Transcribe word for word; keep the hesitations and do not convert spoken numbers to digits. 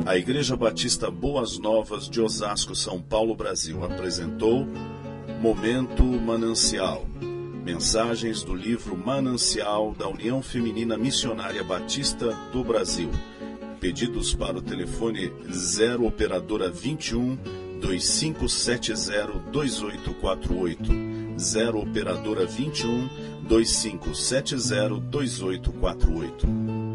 A Igreja Batista Boas Novas de Osasco, São Paulo, Brasil, apresentou Momento Manancial. Mensagens do livro Manancial da União Feminina Missionária Batista do Brasil. Pedidos para o telefone zero operadora vinte e um, dois cinco sete zero, dois oito quatro oito. zero operadora vinte e um, dois cinco sete zero, dois oito quatro oito.